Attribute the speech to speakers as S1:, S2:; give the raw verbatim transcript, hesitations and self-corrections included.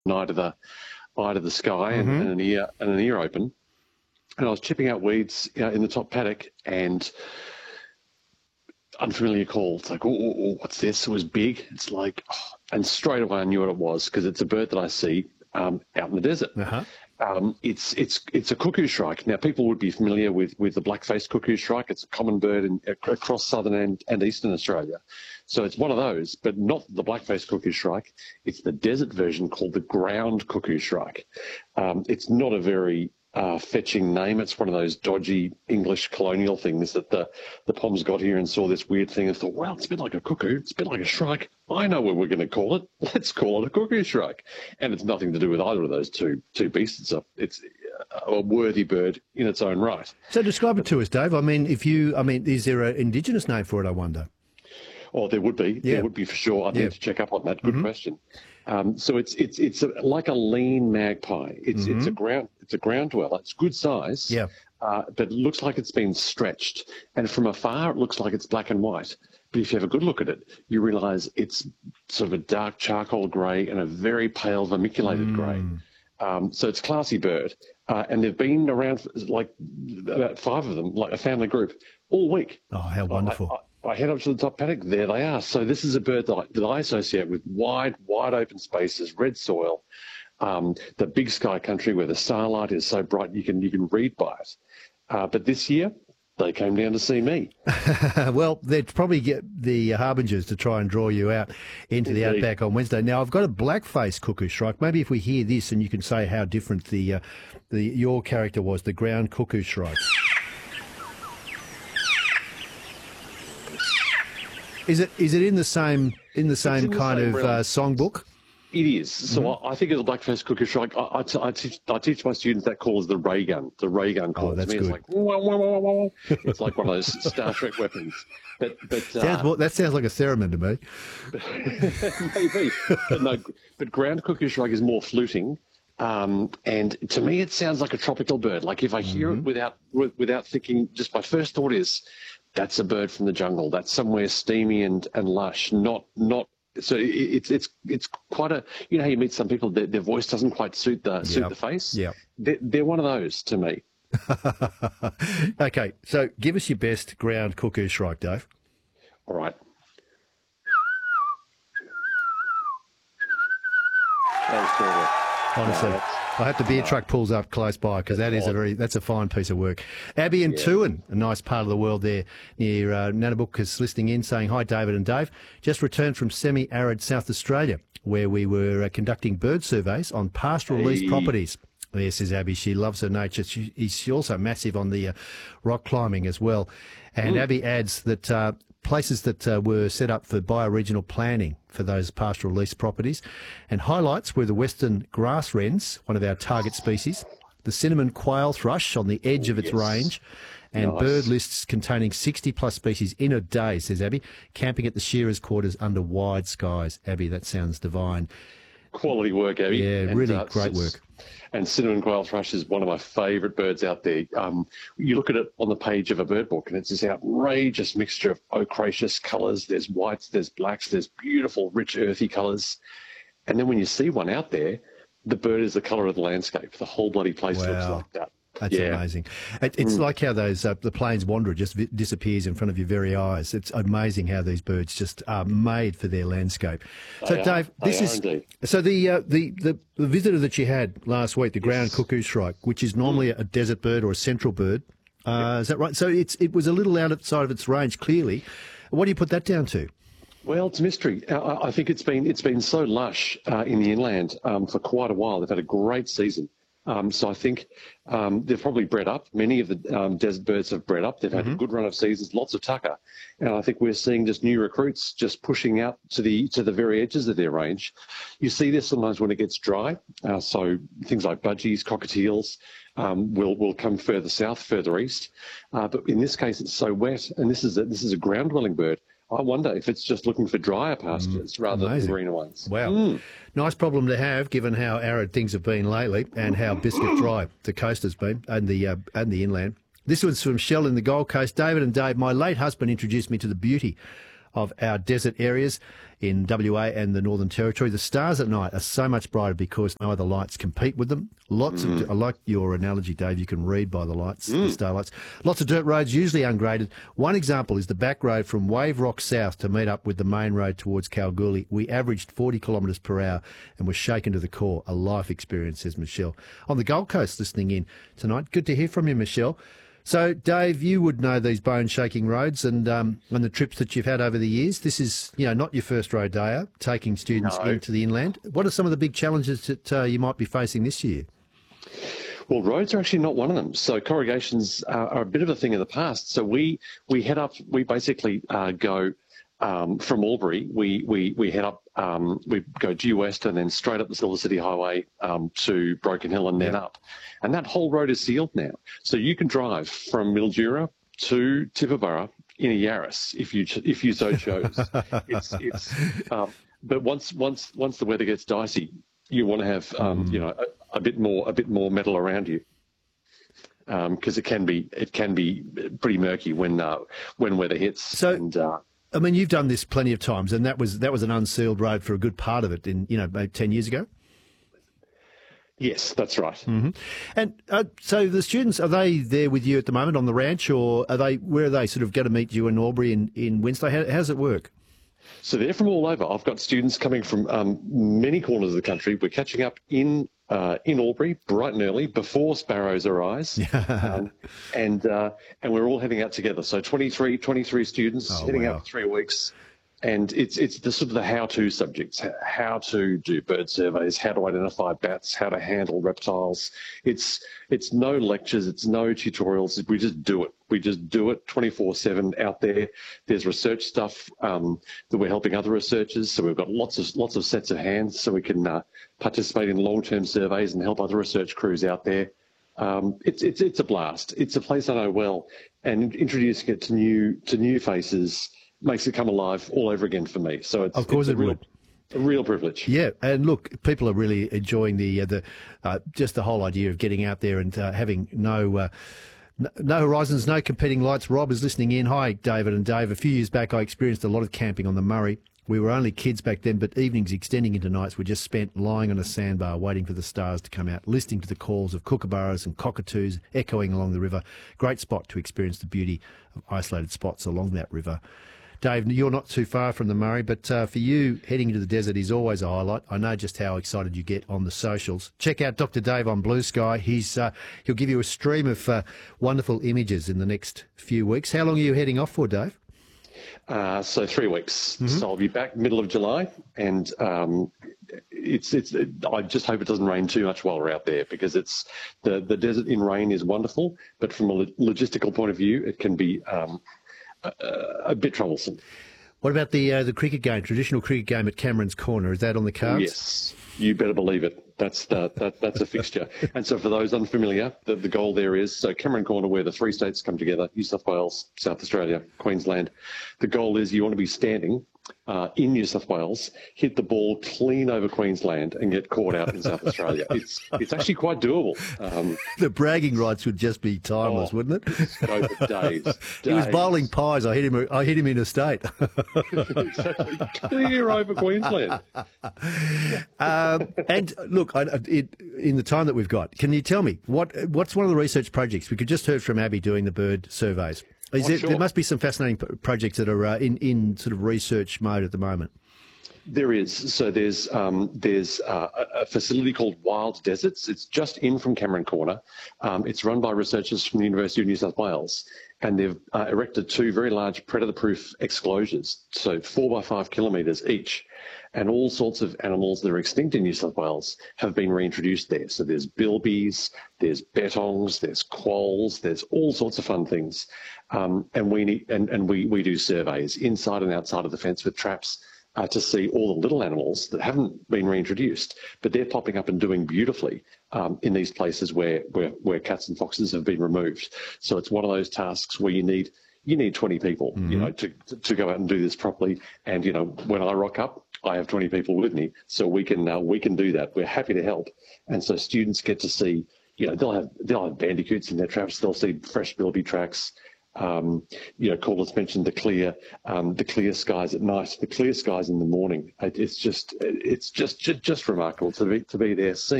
S1: an eye to the eye to the sky and,
S2: Mm-hmm.
S1: and an ear and an ear open. And I was chipping out weeds, you know, in the top paddock, and unfamiliar call. It's like, oh, oh, oh, what's this? It was big. It's like, oh, and straight away I knew what it was, because it's a bird that I see um, out in the desert.
S2: Uh-huh.
S1: Um, it's it's it's a cuckoo shrike. Now, people would be familiar with, with the black-faced cuckoo shrike. It's a common bird in, across southern and, and eastern Australia. So it's one of those, but not the black-faced cuckoo shrike. It's the desert version called the ground cuckoo shrike. Um, it's not a very uh, fetching name. It's one of those dodgy English colonial things that the, the Poms got here and saw this weird thing and thought, well, it's a bit like a cuckoo. It's a bit like a shrike. I know what we're going to call it. Let's call it a cuckoo shrike. And it's nothing to do with either of those two two beasts. It's a, it's a worthy bird in its own right.
S2: So describe it to us, Dave. I mean, if you, I mean, is there an Indigenous name for it, I wonder?
S1: Oh, there would be.
S2: Yeah.
S1: There would be for sure. I'd
S2: Yeah.
S1: need to check up on that. Good
S2: Mm-hmm.
S1: question. Um, so it's it's it's a, like a lean magpie. It's
S2: Mm-hmm.
S1: it's a ground it's a ground dweller. It's good size.
S2: Yeah.
S1: Uh, but it looks like it's been stretched. And from afar, it looks like it's black and white. But if you have a good look at it, you realise it's sort of a dark charcoal grey and a very pale vermiculated
S2: Mm.
S1: grey. Um, so it's a classy bird. Uh, and they've been around for like about five of them, like a family group, all week.
S2: Oh, how wonderful.
S1: I, I, I head up to the top paddock, there they are. So this is a bird that I, that I associate with wide, wide open spaces, red soil, um, the big sky country where the starlight is so bright you can you can read by it. Uh, but this year, they came down to see me.
S2: Well, they'd probably get the harbingers to try and draw you out into the
S1: Indeed.
S2: outback on Wednesday. Now, I've got a black-faced cuckoo shrike. Maybe if we hear this and you can say how different the, uh, the your character was, the ground cuckoo shrike. Is it is it in the same in the same
S1: in the
S2: kind
S1: same
S2: of
S1: realm.
S2: uh, songbook?
S1: It is. So I, I think as a black-faced cuckoo shrike, I, I, t- I, teach, I teach my students that call is the ray gun. The ray gun call.
S2: Oh, that's
S1: to me,
S2: good.
S1: It's like, wah, wah, wah, wah, wah. It's like one of those Star Trek weapons. But, but uh,
S2: Sounds more, that sounds like a theremin to me.
S1: maybe. But no, but ground cuckoo shrike is more fluting. Um, and to me, it sounds like a tropical bird. Like if I hear
S2: Mm-hmm.
S1: it without with, without thinking, just my first thought is, that's a bird from the jungle. That's somewhere steamy and, and lush. Not not. So it, it's it's it's quite a. You know how you meet some people, their, their voice doesn't quite suit the suit
S2: Yep.
S1: the face.
S2: Yep.
S1: They're, they're one of those to me.
S2: Okay, so give us your best ground cuckoo shrike, Dave.
S1: All right. That was terrible.
S2: Honestly,
S1: No,
S2: I hope the beer truck pulls up close by because that is a very that's a fine piece of work. Abby and Tuan, a nice part of the world there near uh, Nanabook, is listening in, saying hi, David and Dave. Just returned from semi-arid South Australia, where we were uh, conducting bird surveys on pastoral leased
S1: Hey.
S2: properties. Yes, says Abby. She loves her nature. She, she's also massive on the uh, rock climbing as well. And Abby adds that uh, places that uh, were set up for bioregional planning for those pastoral lease properties, and highlights were the western grass wrens, one of our target species, the cinnamon quail thrush on the edge of its
S1: Yes.
S2: range, and
S1: Nice.
S2: bird lists containing sixty plus species in a day, says Abby, camping at the shearers' quarters under wide skies. Abby, that sounds divine.
S1: Quality work, Abby.
S2: Yeah,
S1: And,
S2: really
S1: uh,
S2: great
S1: s-
S2: work.
S1: And cinnamon quail thrush is one of my favourite birds out there. Um, you look at it on the page of a bird book, and it's this outrageous mixture of ochraceous colours. There's whites, there's blacks, there's beautiful, rich, earthy colours. And then when you see one out there, the bird is the colour of the landscape. The whole bloody place looks
S2: Wow.
S1: like that.
S2: That's
S1: Yeah.
S2: amazing. It, it's like how those uh, the plains wanderer just vi- disappears in front of your very eyes. It's amazing how these birds just are made for their landscape. So,
S1: They are.
S2: Dave,
S1: They
S2: this
S1: are
S2: is
S1: indeed.
S2: so the, uh, the the the visitor that you had last week, the ground cuckoo shrike, which is normally a desert bird or a central bird. Uh, Is that right? So it's it was a little outside of its range. Clearly, what do you put that down to?
S1: Well, it's a mystery. Uh, I I think it's been it's been so lush uh, in the inland um, for quite a while. They've had a great season. Um, so I think um, they've probably bred up. Many of the um, desert birds have bred up. They've had a good run of seasons, lots of tucker, and I think we're seeing just new recruits just pushing out to the to the very edges of their range. You see this sometimes when it gets dry. Uh, so things like budgies, cockatiels um, will will come further south, further east. Uh, but in this case, it's so wet, and this is a, this is a ground dwelling bird. I wonder if it's just looking for drier pastures rather
S2: amazing.
S1: than greener ones.
S2: Wow. Nice problem to have, given how arid things have been lately and how biscuit dry the coast has been and the uh, and the inland. This one's from Shell in the Gold Coast. David and Dave, my late husband introduced me to the beauty of our desert areas in W A and the Northern Territory. The stars at night are so much brighter because no other lights compete with them. Lots mm. of, I like your analogy, Dave, you can read by the lights, mm. the starlights. Lots of dirt roads, usually ungraded. One example is the back road from Wave Rock South to meet up with the main road towards Kalgoorlie. We averaged forty kilometres per hour and were shaken to the core. A life experience, says Michelle. On the Gold Coast listening in tonight. Good to hear from you, Michelle. So, Dave, you would know these bone-shaking roads and um, and the trips that you've had over the years. This is, you know, not your first rodeo, taking students
S1: No.
S2: into the inland. What are some of the big challenges that uh, you might be facing this year?
S1: Well, roads are actually not one of them. So corrugations are, are a bit of a thing of the past. So we we head up, we basically uh, go um, from Albury, we we we head up, um, we go due west and then straight up the Silver City Highway um, to Broken Hill and then
S2: Yeah.
S1: up. And that whole road is sealed now. So you can drive from Mildura to Tibooburra in a Yaris if you if you so chose. it's it's um, but once once once the weather gets dicey, you want to have um, mm. you know a, a bit more a bit more metal around you because um, it can be it can be pretty murky when uh, when weather hits.
S2: So,
S1: and, uh,
S2: I mean, you've done this plenty of times, and that was that was an unsealed road for a good part of it. In you know, maybe ten years ago.
S1: Yes, that's right.
S2: Mm-hmm. And uh, so the students, are they there with you at the moment on the ranch, or are they? Where are they sort of going to meet you in Albury in in Wednesday? How, how does it work?
S1: So they're from all over. I've got students coming from um, many corners of the country. We're catching up in uh, in Albury bright and early before sparrows arise, um, and uh, and we're all heading out together. So twenty-three, twenty-three students
S2: oh,
S1: heading
S2: wow.
S1: out for three weeks. And it's it's the sort of the how-to subjects, how to do bird surveys, how to identify bats, how to handle reptiles. It's it's no lectures, it's no tutorials. We just do it. We just do it twenty-four seven out there. There's research stuff um, that we're helping other researchers. So we've got lots of lots of sets of hands, so we can uh, participate in long-term surveys and help other research crews out there. Um, it's it's it's a blast. It's a place I know well, and introducing it to new to new faces makes it come alive all over again for me. So it's,
S2: of course
S1: it's a
S2: it
S1: real,
S2: would.
S1: a real privilege.
S2: Yeah, and look, people are really enjoying the uh, the uh, just the whole idea of getting out there and uh, having no. Uh, No horizons, no competing lights. Rob is listening in. Hi, David and Dave. A few years back, I experienced a lot of camping on the Murray. We were only kids back then, but evenings extending into nights were just spent lying on a sandbar waiting for the stars to come out, listening to the calls of kookaburras and cockatoos echoing along the river. Great spot to experience the beauty of isolated spots along that river. Dave, you're not too far from the Murray, but uh, for you, heading into the desert is always a highlight. I know just how excited you get on the socials. Check out Doctor Dave on Blue Sky. He's uh, he'll give you a stream of uh, wonderful images in the next few weeks. How long are you heading off for, Dave?
S1: Uh, so three weeks.
S2: Mm-hmm.
S1: So I'll be back middle of July, and um, it's it's. It, I just hope it doesn't rain too much while we're out there, because it's the the desert in rain is wonderful, but from a logistical point of view, it can be um, a, a bit troublesome.
S2: What about the uh, the cricket game, traditional cricket game at Cameron's Corner? Is that on the cards?
S1: Yes, you better believe it. That's the, that that's a fixture. And so for those unfamiliar, the, the goal there is, so Cameron Corner, where the three states come together, New South Wales, South Australia, Queensland, the goal is you want to be standing uh, in New South Wales, hit the ball clean over Queensland and get caught out in South Australia. It's it's actually quite doable. Um,
S2: the bragging rights would just be timeless,
S1: oh,
S2: wouldn't it?
S1: Go for days, days.
S2: He was bowling pies. I hit him. I hit him in a state.
S1: Exactly. Clear over Queensland.
S2: um, and look, I, it, in the time that we've got, can you tell me what what's one of the research projects? We could just heard from Abby doing the bird surveys. Is
S1: Oh,
S2: there,
S1: sure.
S2: there must be some fascinating p- projects that are uh, in in sort of research mode at the moment.
S1: There is. So there's um, there's uh, a a facility called Wild Deserts. It's just in from Cameron Corner. Um, it's run by researchers from the University of New South Wales, and they've uh, erected two very large predator-proof exclosures, so four by five kilometres each. And all sorts of animals that are extinct in New South Wales have been reintroduced there. So there's bilbies, there's bettongs, there's quolls, there's all sorts of fun things. Um, and we need, and, and we, we do surveys inside and outside of the fence with traps uh, to see all the little animals that haven't been reintroduced, but they're popping up and doing beautifully um, in these places where, where, where cats and foxes have been removed. So it's one of those tasks where you need you need twenty people, mm-hmm. you know, to, to go out and do this properly. And, you know, when I rock up, I have twenty people with me, so we can uh, we can do that. We're happy to help. And so students get to see, you know, they'll have they'll have bandicoots in their traps. They'll see fresh bilby tracks. Um, you know, callers mentioned the clear, um, the clear skies at night, the clear skies in the morning. It, it's just, it's just, just, just remarkable to be to be there, seeing